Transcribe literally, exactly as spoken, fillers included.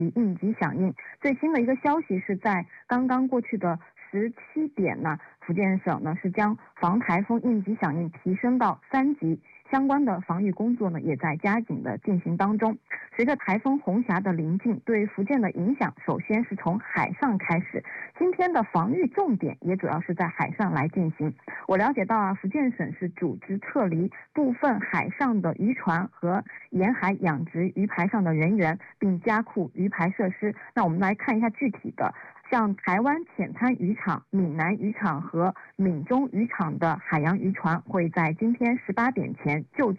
应急响应。最新的一个消息是在刚刚过去的十七点呢，福建省呢是将防台风应急响应提升到三级，相关的防御工作呢也在加紧的进行当中。随着台风红霞的临近，对福建的影响首先是从海上开始，今天的防御重点也主要是在海上来进行。我了解到啊，福建省是组织撤离部分海上的渔船和沿海养殖鱼排上的人员，并加固鱼排设施。那我们来看一下具体的，像台湾浅滩渔场、闽南渔场和闽中渔场的海洋渔船会在今天十八点前就